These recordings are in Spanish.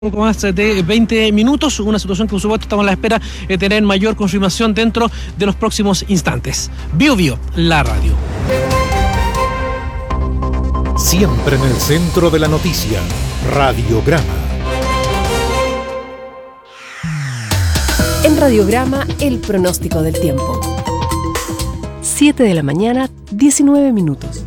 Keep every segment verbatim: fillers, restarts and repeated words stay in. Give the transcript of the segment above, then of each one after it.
Poco más de veinte minutos, una situación que por supuesto estamos a la espera de tener mayor confirmación dentro de los próximos instantes. Bio Bio, la radio. Siempre en el centro de la noticia, Radiograma. En Radiograma, el pronóstico del tiempo. siete de la mañana, diecinueve minutos.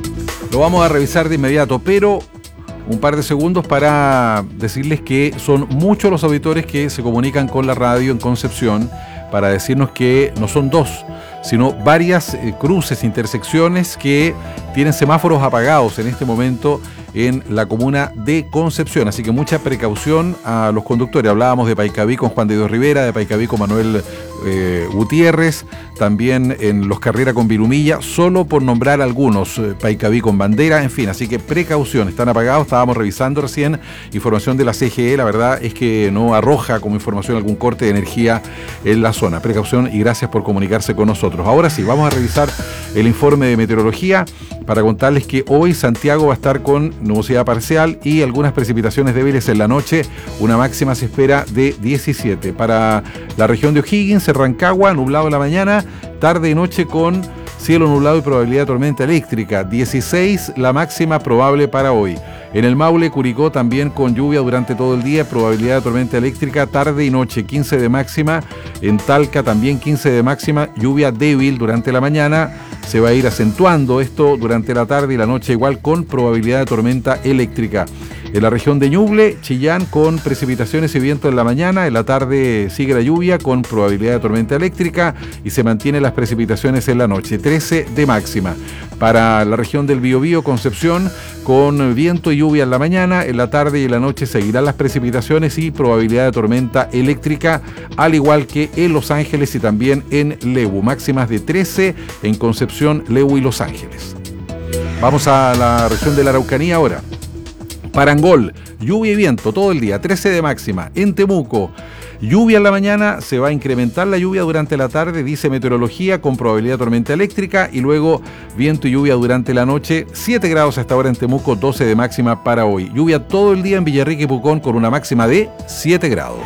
Lo vamos a revisar de inmediato, pero un par de segundos para decirles que son muchos los auditores que se comunican con la radio en Concepción para decirnos que no son dos, sino varias eh, cruces, intersecciones que tienen semáforos apagados en este momento en la comuna de Concepción, así que mucha precaución a los conductores. Hablábamos de Paicaví con Juan de Dios Rivera, de Paicaví con Manuel eh, Gutiérrez, también en Los Carrera con Vilumilla, solo por nombrar algunos, eh, Paicaví con Bandera, en fin, así que precaución, están apagados. Estábamos revisando recién información de la C G E, la verdad es que no arroja como información algún corte de energía en la zona. Precaución y gracias por comunicarse con nosotros. Ahora sí, vamos a revisar el informe de meteorología para contarles que hoy Santiago va a estar con nubosidad parcial y algunas precipitaciones débiles en la noche. Una máxima se espera de diecisiete. Para la región de O'Higgins, Rancagua, nublado en la mañana, tarde y noche con cielo nublado y probabilidad de tormenta eléctrica. dieciséis la máxima probable para hoy. En el Maule, Curicó, también con lluvia durante todo el día, probabilidad de tormenta eléctrica tarde y noche, quince de máxima. En Talca también quince de máxima, lluvia débil durante la mañana. Se va a ir acentuando esto durante la tarde y la noche igual con probabilidad de tormenta eléctrica. En la región de Ñuble, Chillán con precipitaciones y viento en la mañana, en la tarde sigue la lluvia con probabilidad de tormenta eléctrica y se mantienen las precipitaciones en la noche, trece de máxima. Para la región del Biobío, Concepción, con viento y lluvia en la mañana, en la tarde y en la noche seguirán las precipitaciones y probabilidad de tormenta eléctrica, al igual que en Los Ángeles y también en Lebu, máximas de trece en Concepción, Lebu y Los Ángeles. Vamos a la región de la Araucanía ahora. Parangol, lluvia y viento todo el día, trece de máxima. En Temuco, lluvia en la mañana, se va a incrementar la lluvia durante la tarde, dice meteorología, con probabilidad de tormenta eléctrica, y luego viento y lluvia durante la noche, siete grados hasta ahora en Temuco, doce de máxima para hoy. Lluvia todo el día en Villarrica y Pucón con una máxima de siete grados.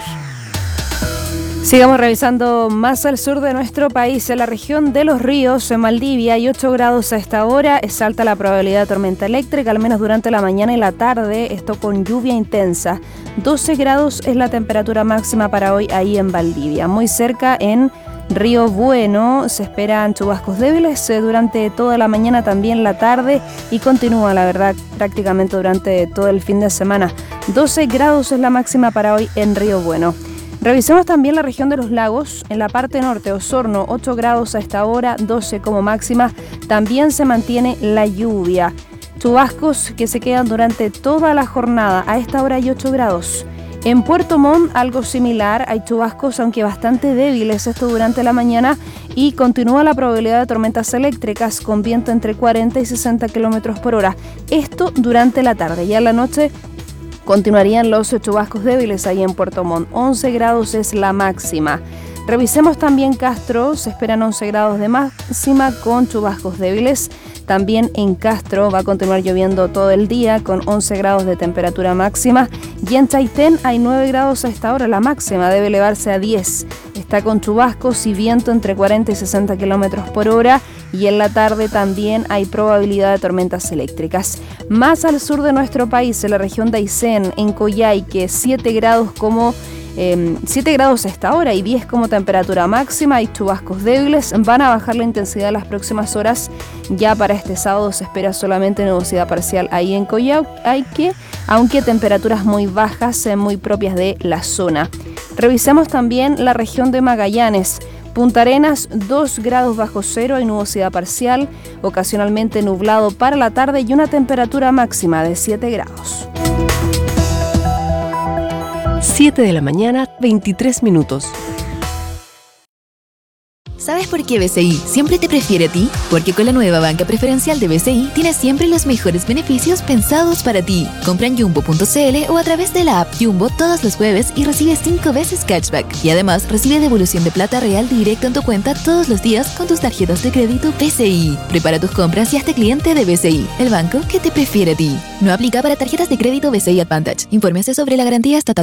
Sigamos revisando más al sur de nuestro país, en la región de Los Ríos, en Maldivia, hay ocho grados a esta hora, es alta la probabilidad de tormenta eléctrica, al menos durante la mañana y la tarde, esto con lluvia intensa. doce grados es la temperatura máxima para hoy ahí en Valdivia. Muy cerca en Río Bueno se esperan chubascos débiles eh, durante toda la mañana, también la tarde, y continúa, la verdad, prácticamente durante todo el fin de semana. doce grados es la máxima para hoy en Río Bueno. Revisemos también la región de los lagos. En la parte norte, Osorno, ocho grados a esta hora, doce como máxima. También se mantiene la lluvia. Chubascos que se quedan durante toda la jornada. A esta hora hay ocho grados. En Puerto Montt, algo similar. Hay chubascos, aunque bastante débiles, esto durante la mañana. Y continúa la probabilidad de tormentas eléctricas con viento entre cuarenta y sesenta kilómetros por hora. Esto durante la tarde. Ya en la noche continuarían los chubascos débiles ahí en Puerto Montt. once grados es la máxima. Revisemos también Castro, se esperan once grados de máxima con chubascos débiles. También en Castro va a continuar lloviendo todo el día con once grados de temperatura máxima. Y en Chaitén hay nueve grados a esta hora, la máxima debe elevarse a diez. Está con chubascos y viento entre cuarenta y sesenta kilómetros por hora. Y en la tarde también hay probabilidad de tormentas eléctricas. Más al sur de nuestro país, en la región de Aysén, en Coyhaique, siete grados como eh, siete grados a esta hora y diez como temperatura máxima. Hay chubascos débiles, van a bajar la intensidad las próximas horas. Ya para este sábado se espera solamente nubosidad parcial ahí en Coyhaique, aunque temperaturas muy bajas, eh, muy propias de la zona. Revisemos también la región de Magallanes. Punta Arenas, dos grados bajo cero, hay nubosidad parcial, ocasionalmente nublado para la tarde y una temperatura máxima de siete grados. siete de la mañana, veintitrés minutos. ¿Sabes por qué B C I siempre te prefiere a ti? Porque con la nueva banca preferencial de B C I tienes siempre los mejores beneficios pensados para ti. Compra en jumbo punto c l o a través de la app Jumbo todos los jueves y recibe cinco veces cashback. Y además recibe devolución de plata real directo en tu cuenta todos los días con tus tarjetas de crédito B C I. Prepara tus compras y hazte cliente de B C I, el banco que te prefiere a ti. No aplica para tarjetas de crédito B C I Advantage. Infórmese sobre la garantía estatal.